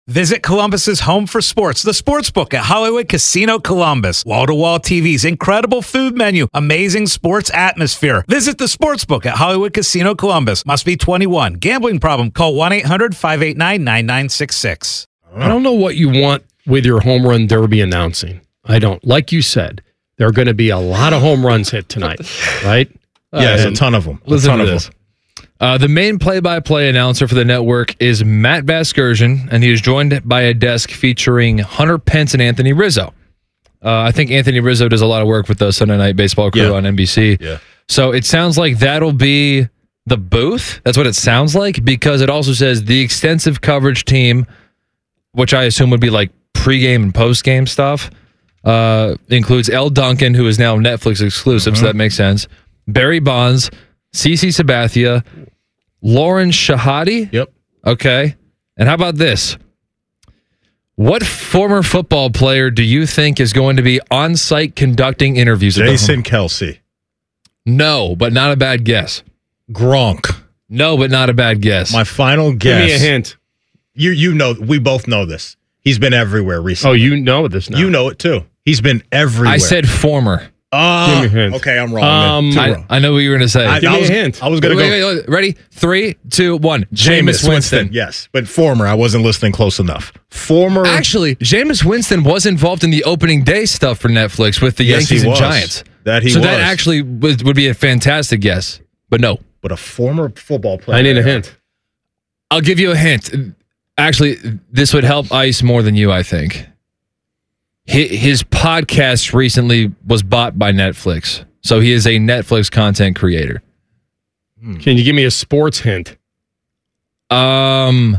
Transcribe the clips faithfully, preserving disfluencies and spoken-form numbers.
Visit Columbus's home for sports, the Sportsbook at Hollywood Casino Columbus. Wall-to-wall T Vs, incredible food menu, amazing sports atmosphere. Visit the Sportsbook at Hollywood Casino Columbus. Must be twenty-one. Gambling problem? Call one eight hundred five eight nine nine nine six six. I don't know what you want with your home run derby announcing. I don't. Like you said, there are going to be a lot of home runs hit tonight, right? Yes, Uh, a ton of them. A Listen ton to of this. them. Uh, the main play-by-play announcer for the network is Matt Vasgersian, and he is joined by a desk featuring Hunter Pence and Anthony Rizzo. Uh, I think Anthony Rizzo does a lot of work with the Sunday Night Baseball crew Yeah. on N B C. Yeah. So it sounds like that'll be the booth. That's what it sounds like, because it also says the extensive coverage team, which I assume would be like pregame and postgame stuff, uh, includes Elle Duncan, who is now Netflix exclusive, so that makes sense. Barry Bonds, CeCe Sabathia, Lauren Shahadi. Yep. Okay. And how about this? What former football player do you think is going to be on site conducting interviews? at the Jason home? Kelsey. No, but not a bad guess. Gronk. No, but not a bad guess. My final Give guess. me a hint. You you know, we both know this. He's been everywhere recently. Oh, you know this now. You know it too. He's been everywhere. I said former. Oh, Give me a hint. okay, I'm wrong. Um, then. Too I, wrong. I know what you were going to say. I, Give I me a was, hint. I was going to wait, go. wait, wait, ready? Three, two, one. Jameis Jameis Winston. Yes, but former. I wasn't listening close enough. Former. Actually, Jameis Winston was involved in the opening day stuff for Netflix with the Yes, he Yankees and was. Giants. That he so was. that actually would, would be a fantastic guess. But no. but a former football player. I need a hint. I'll give you a hint. Actually, this would help Ice more than you, I think. Hi- His podcast recently was bought by Netflix. So he is a Netflix content creator. Can you give me a sports hint? Um,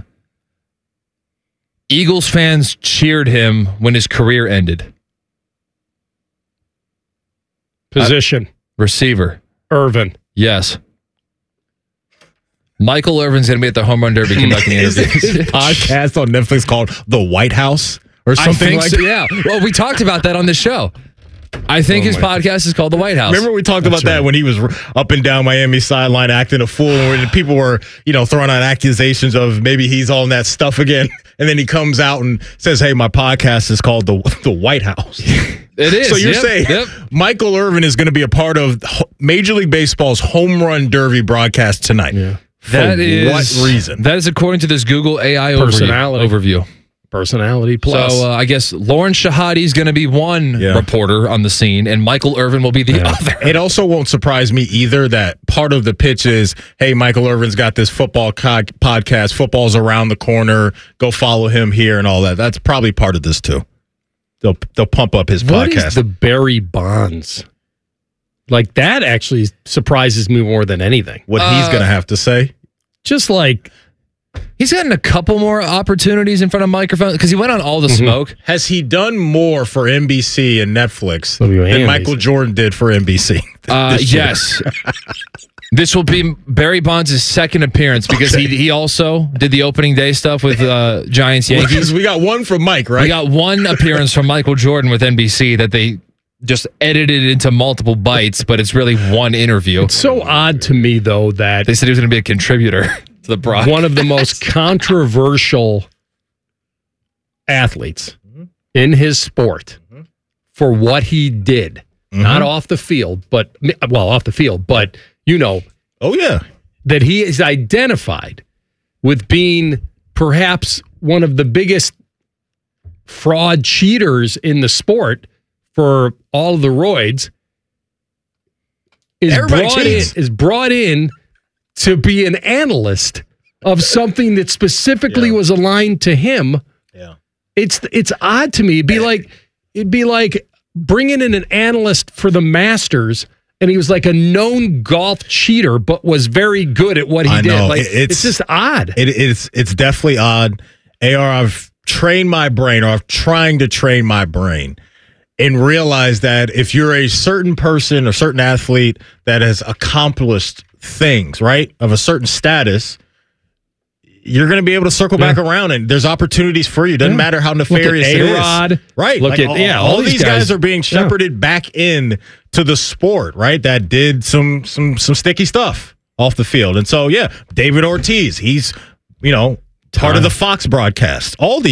Eagles fans cheered him when his career ended. Position. Receiver. Irvin. Yes. Michael Irvin's going to be at the Home Run Derby conducting Is interviews. his podcast on Netflix called The White House or I something think like so, that? yeah. Well, we talked about that on the show. I think Oh his my podcast is called The White House. Remember we talked about that when he was up and down Miami sideline acting a fool, and people were, you know, throwing out accusations of maybe he's on that stuff again, and then he comes out and says, "Hey, my podcast is called the the White House." It is. So you're yep, saying yep. Michael Irvin is going to be a part of Major League Baseball's home run derby broadcast tonight? Yeah. For That is what reason? That is according to this Google A I overview. Personality. overview. Personality plus. So uh, I guess Lauren Shahadi is going to be one Yeah. reporter on the scene, and Michael Irvin will be the Yeah. other. It also won't surprise me either that part of the pitch is, hey, Michael Irvin's got this football co- podcast. Football's around the corner. Go follow him here and all that. That's probably part of this too. They'll they'll pump up his what podcast. is the Barry Bonds? Like, that actually surprises me more than anything. what he's Uh, going to have to say? Just like, He's gotten a couple more opportunities in front of microphones because he went on All the Smoke. Has he done more for N B C and Netflix W A than N, Michael they say. Jordan did for N B C? Uh, this year? yes. This will be Barry Bonds' second appearance because Okay. he he also did the opening day stuff with uh, Giants Yankees. Because we got one from Mike, right? We got one appearance from Michael Jordan with N B C that they just edited into multiple bites, but it's really one interview. it's so odd to me, though, that They said he was going to be a contributor to the broadcast. one of the most controversial athletes in his sport for what he did, not off the field, but, well, off the field, but, you know, oh, yeah. that he is identified with being perhaps one of the biggest fraud cheaters in the sport for all of the roids is Everybody brought in, cheats. is brought in to be an analyst of something that specifically Yeah. was aligned to him. Yeah. It's it's odd to me. It'd be like it'd be like bringing in an analyst for the Masters, and he was like a known golf cheater, but was very good at what he I did. know. Like It- it's- it's just odd. It, it's it's definitely odd. A R, I've trained my brain, or I'm trying to train my brain, and realize that if you're a certain person, a certain athlete that has accomplished things, right, of a certain status, you're going to be able to circle back around, and there's opportunities for you. Doesn't Yeah. matter how Look at nefarious it is. A-Rod. Right. Look Like, at- all, yeah, all, all these these guys, guys- are being yeah. shepherded back in to the sport, right? That did some some some sticky stuff off the field. And so, yeah, David Ortiz, he's, you know, part of the Fox broadcast. All these